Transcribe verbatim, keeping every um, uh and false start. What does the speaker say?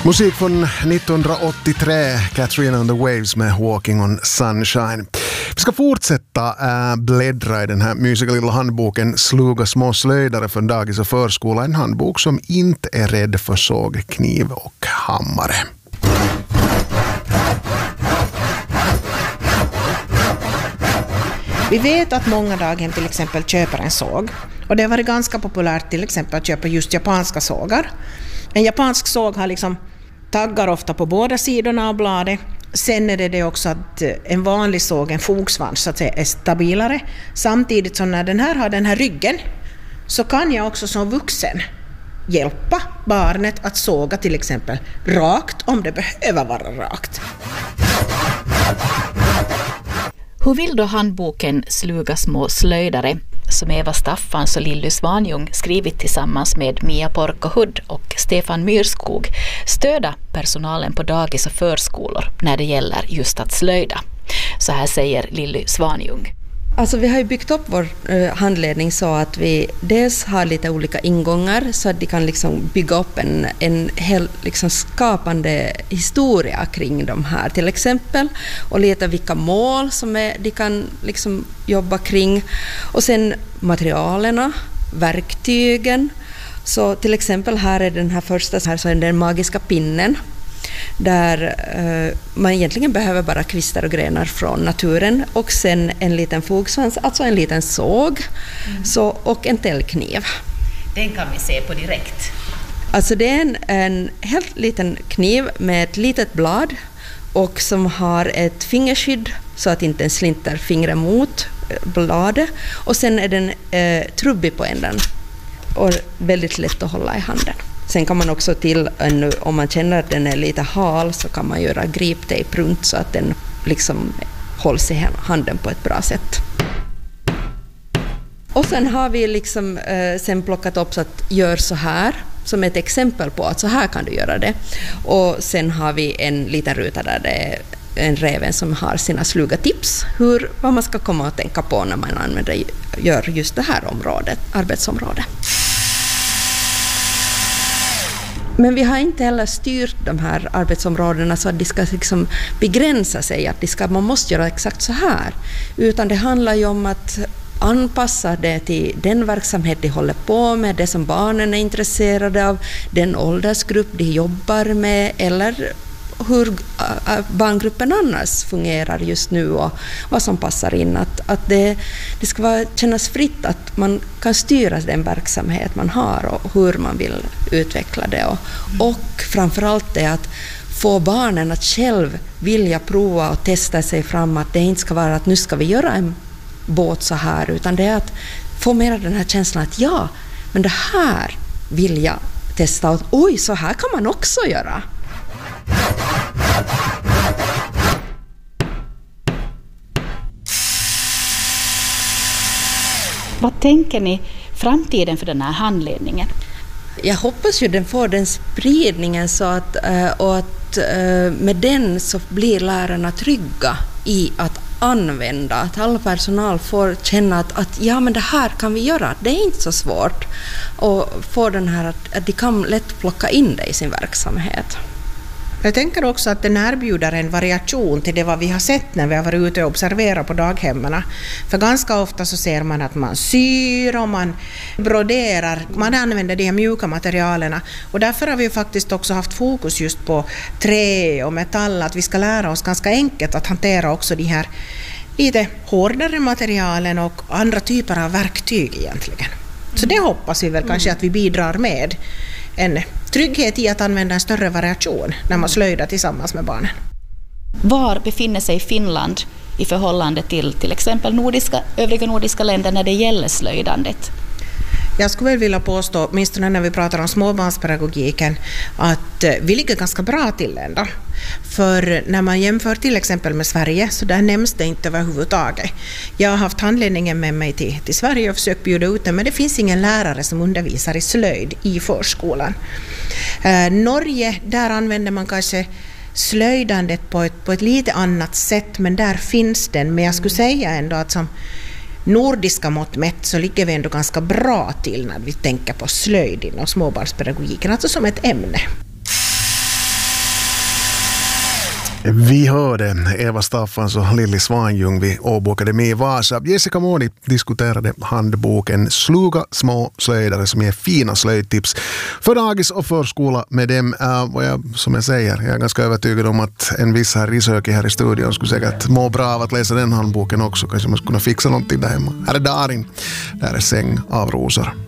Musik från nittonhundraåttiotre, Katrina and the Waves med Walking on Sunshine. Vi ska fortsätta äh, bläddra i den här mysiga lilla handboken Sluga små slöjdare från dagis och förskola. En handbok som inte är rädd för såg, kniv och hammare. Vi vet att många daghem till exempel köper en såg. Och det har varit ganska populärt till exempel att köpa just japanska sågar. En japansk såg har liksom taggar ofta på båda sidorna av bladet. Sen är det, det också att en vanlig såg, en fogsvans så att säga, är stabilare. Samtidigt som när den här har den här ryggen så kan jag också som vuxen hjälpa barnet att såga till exempel rakt om det behöver vara rakt. Hur vill då handboken Sluga små slöjdare, som Eva Staffans och Lilly Svanjung skrivit tillsammans med Mia Porkahud och Stefan Myrskog, stöda personalen på dagis och förskolor när det gäller just att slöjda? Så här säger Lilly Svanjung. Alltså vi har ju byggt upp vår eh, handledning så att vi dels har lite olika ingångar så att de kan liksom bygga upp en, en hel liksom skapande historia kring de här till exempel och leta vilka mål som är, de kan liksom jobba kring och sen materialerna, verktygen. Så till exempel här är den här första så här så är den magiska pinnen. Där eh, man egentligen behöver bara kvistar och grenar från naturen och sen en liten fogsvans, alltså en liten såg mm. så, och en täljkniv. Den kan vi se på direkt. Alltså det är en, en helt liten kniv med ett litet blad och som har ett fingerskydd så att inte en slinter fingret mot bladet och sen är den eh, trubbig på änden och väldigt lätt att hålla i handen. Sen kan man också till, om man känner att den är lite hal så kan man göra griptejp runt så att den liksom hålls i handen på ett bra sätt. Och sen har vi liksom eh, sen plockat upp så att gör så här som ett exempel på att så här kan du göra det. Och sen har vi en liten ruta där det är en räven som har sina sluga tips hur, vad man ska komma att tänka på när man använder, gör just det här området, arbetsområdet. Men vi har inte heller styrt de här arbetsområdena så att de ska liksom begränsa sig, att de ska, man måste göra exakt så här. Utan det handlar ju om att anpassa det till den verksamhet de håller på med, det som barnen är intresserade av, den åldersgrupp de jobbar med eller hur barngruppen annars fungerar just nu och vad som passar in. Att, att det, det ska vara, kännas fritt att man kan styra den verksamhet man har och hur man vill utveckla det. Och, och framförallt det att få barnen att själv vilja prova och testa sig fram. Att det inte ska vara att nu ska vi göra en båt så här, utan det är att få mer den här känslan att ja, men det här vill jag testa. Och, oj, så här kan man också göra. Vad tänker ni framtiden för den här handledningen? Jag hoppas ju den får den spridningen så att, och att med den så blir lärarna trygga i att använda, att all personal får känna att, att ja men det här kan vi göra, det är inte så svårt och få den här att, att de kan lätt plocka in det i sin verksamhet. Jag tänker också att den erbjuder en variation till det vad vi har sett när vi har varit ute och observerat på daghemmen. För ganska ofta så ser man att man syr och man broderar, man använder de här mjuka materialerna. Och därför har vi faktiskt också haft fokus just på trä och metall, att vi ska lära oss ganska enkelt att hantera också de här lite hårdare materialen och andra typer av verktyg egentligen. Så det hoppas vi väl mm. kanske att vi bidrar med. En trygghet i att använda en större variation när man slöjdar tillsammans med barnen. Var befinner sig Finland i förhållande till till exempel nordiska, övriga nordiska länder när det gäller slöjdandet? Jag skulle väl vilja påstå, åtminstone när vi pratar om småbarnspedagogiken, att vi ligger ganska bra till ändå. För när man jämför till exempel med Sverige så där nämns det inte överhuvudtaget. Jag har haft handledningen med mig till, till Sverige och försökt bjuda ut den, men det finns ingen lärare som undervisar i slöjd i förskolan. Eh, Norge, där använder man kanske slöjdandet på ett, på ett lite annat sätt, men där finns den. Men jag skulle säga ändå att som nordiska mått mätt så ligger vi ändå ganska bra till när vi tänker på slöjd och småbarnspedagogiken, alltså som ett ämne. Vi hörde Eva Staffans och Lilli Svanjung vid Åbo Akademi i Vasa. Jessica Måni diskuterade handboken Sluga små slöjdare som ger fina slöjdtips för dagis och förskola med dem. Och jag, som jag säger, jag är ganska övertygad om att en viss här Risöki här i studion skulle säkert må bra av att läsa den handboken också. Kanske man skulle kunna fixa någonting där hemma. Här är Darin. Där är Säng av rosor.